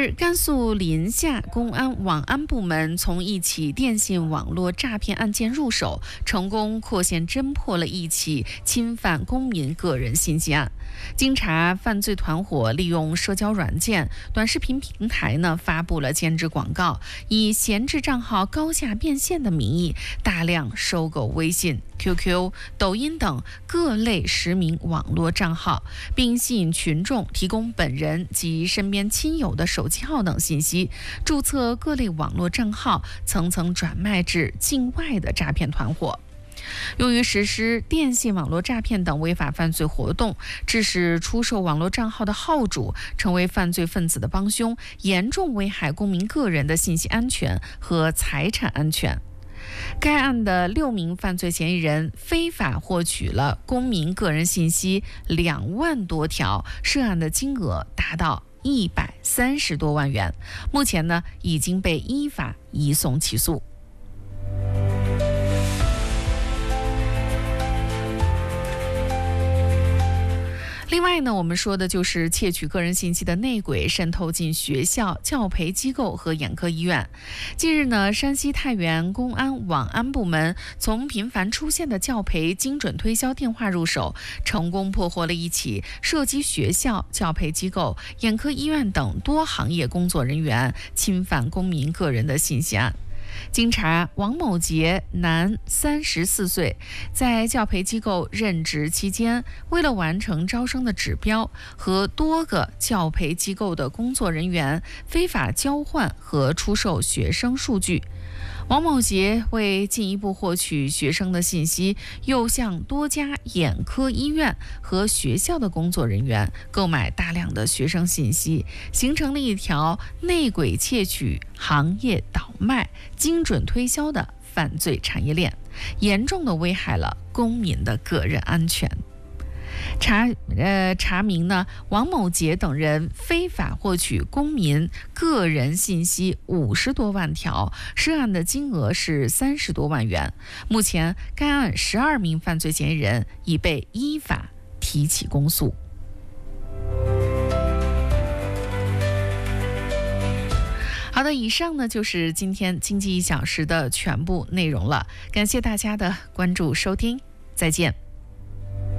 日，甘肃临夏公安网安部门从一起电信网络诈骗案件入手，成功扩线侦破了一起侵犯公民个人信息案。经查，犯罪团伙利用社交软件、短视频平台发布了兼职广告，以闲置账号高价变现的名义，大量收购微信、QQ、抖音等各类实名网络账号，并吸引群众提供本人及身边亲友的手机号等信息，注册各类网络账号，层层转卖至境外的诈骗团伙。用于实施电信网络诈骗等违法犯罪活动，致使出售网络账号的号主成为犯罪分子的帮凶，严重危害公民个人的信息安全和财产安全。该案的6名犯罪嫌疑人非法获取了公民个人信息2万多条，涉案的金额达到130多万元，目前已经被依法移送起诉。另外我们说的就是窃取个人信息的内鬼渗透进学校、教培机构和眼科医院。近日山西太原公安网安部门从频繁出现的教培精准推销电话入手，成功破获了一起涉及学校、教培机构、眼科医院等多行业工作人员侵犯公民个人的信息案。经查，王某杰，男，34岁，在教培机构任职期间，为了完成招生的指标，和多个教培机构的工作人员非法交换和出售学生数据。王某杰为进一步获取学生的信息，又向多家眼科医院和学校的工作人员购买大量的学生信息，形成了一条内鬼窃取、行业倒卖、精准推销的犯罪产业链，严重的危害了公民的个人安全。查明王某杰等人非法获取公民个人信息50多万条，涉案的金额是30多万元。目前该案12名犯罪嫌疑人已被依法提起公诉。好的，以上就是今天经济1小时的全部内容了，感谢大家的关注收听，再见。